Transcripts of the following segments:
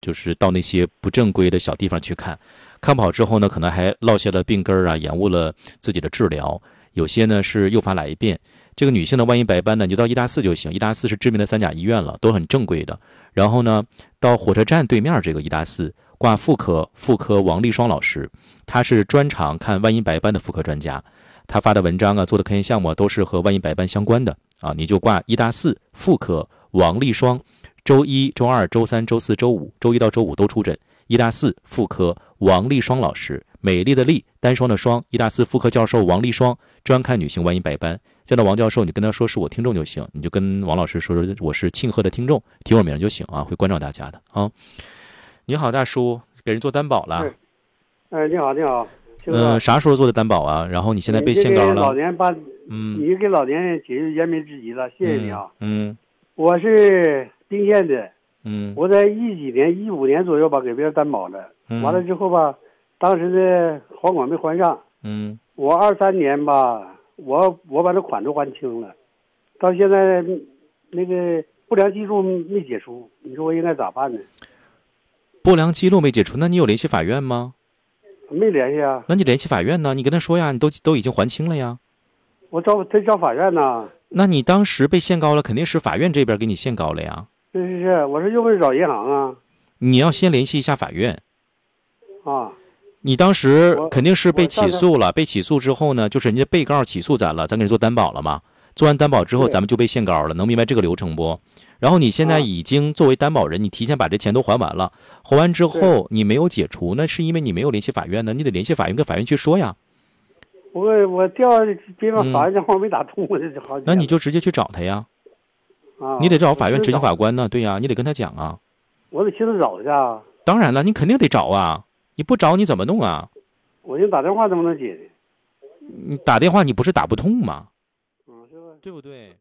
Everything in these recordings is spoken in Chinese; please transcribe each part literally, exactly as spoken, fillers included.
就是到那些不正规的小地方去看，看不好之后呢，可能还落下了病根啊，延误了自己的治疗。有些呢是诱发癌变。这个女性的万一白斑呢，你就到医大四就行，医大四是知名的三甲医院了，都很正规的。然后呢，到火车站对面这个医大四挂妇科，妇科王立双老师，他是专长看万一白斑的妇科专家，他发的文章啊，做的科研项目都是和万一白斑相关的啊，你就挂医大四妇科王立双，周一、周二、周三、周四、周五，周一到周五都出诊。医大四妇科王立双老师，美丽的丽，单双的双，医大四妇科教授王立双，专看女性万一白斑。见到王教授，你跟他说是我听众就行，你就跟王老师说我是庆贺的听众，提我名就行啊，会关照大家的啊。你好，大叔，给人做担保了。 哎，你好，你好。 嗯、呃，啥时候做的担保啊？然后你现在被限高了。 老年把， 嗯， 你给老年人解决燃眉之急了，谢谢你啊。 嗯，嗯我是丁县的。 嗯， 我在一几年、一五年左右吧，给别人担保了。 嗯， 完了之后吧，当时的还款没还上。 嗯， 我二三年吧。我我把这款都还清了，到现在那个不良记录没解除，你说我应该咋办呢？ 不良记录没解除，那你有联系法院吗？ 没联系啊。 那你联系法院呢？你跟他说呀，你都都已经还清了呀。 我找他找法院呢。 那你当时被限高了，肯定是法院这边给你限高了呀。 是是是，我是又不是找银行啊。 你要先联系一下法院。 啊。 你当时肯定是被起诉了，被起诉之后呢，就是人家被告起诉咱了，咱给人做担保了嘛。做完担保之后，咱们就被限高了，能明白这个流程不？然后你现在已经作为担保人，你提前把这钱都还完了，还完之后你没有解除，那是因为你没有联系法院呢，你得联系法院跟法院去说呀。 我我调别方法院电话没打通，我这好几。 那你就直接去找他呀。 啊。 你得找法院执行法官呢，对呀，你得跟他讲啊。 我得亲自找去啊。 当然了，你肯定得找啊。你不找你怎么弄啊？ 我就打电话能不能解决？ 你打电话你不是打不通吗？ 嗯，是吧？ 对不对？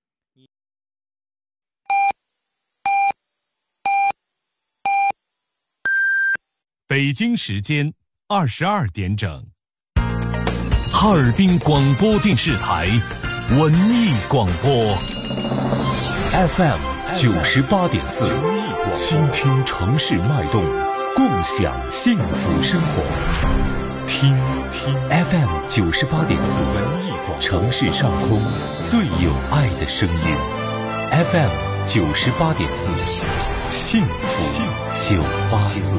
北京时间二十二点整，哈尔滨广播电视台文艺广播 F M 九十八点四，倾听城市脉动。共享幸福生活，听听 F M 九十八点四文艺广播，城市上空最有爱的声音 ，F M 九十八点四，幸福九八四。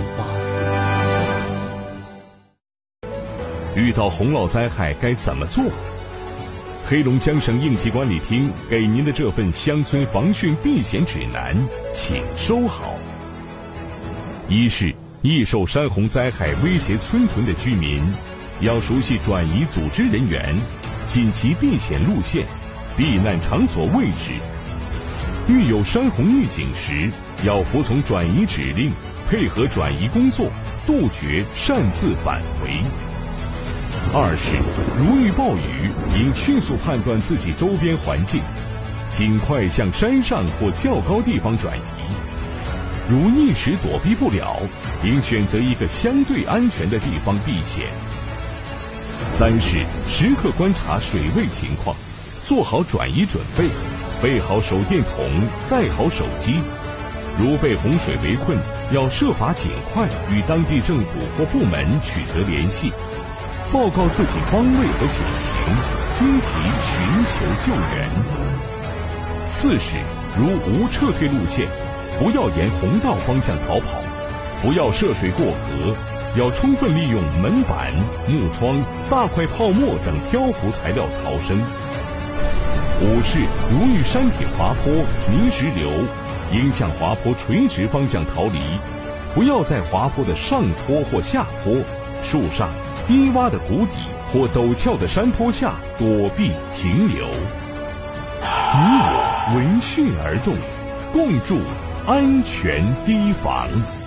遇到洪涝灾害该怎么做？黑龙江省应急管理厅给您的这份乡村防汛避险指南，请收好。一是易受山洪灾害威胁村屯的居民，要熟悉转移组织人员、紧急避险路线、避难场所位置。遇有山洪预警时，要服从转移指令，配合转移工作，杜绝擅自返回。二是如遇暴雨，应迅速判断自己周边环境，尽快向山上或较高地方转移。如一时躲避不了，应选择一个相对安全的地方避险。三是时刻观察水位情况，做好转移准备，备好手电筒，带好手机。如被洪水围困，要设法尽快与当地政府或部门取得联系，报告自己方位和险情，积极寻求救援。四是如无撤退路线，不要沿洪道方向逃跑，不要涉水过河，要充分利用门板、木窗、大块泡沫等漂浮材料逃生。五是如遇山体滑坡、泥石流，应向滑坡垂直方向逃离，不要在滑坡的上坡或下坡、树上、低洼的谷底或陡峭的山坡下躲避停留。你我闻讯而动，共筑安全堤防。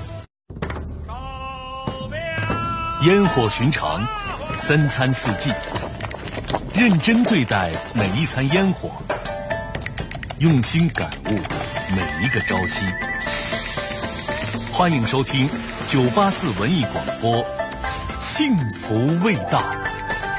烟火寻常，三餐四季，认真对待每一餐烟火，用心感悟每一个朝夕。欢迎收听九八四文艺广播，幸福味道。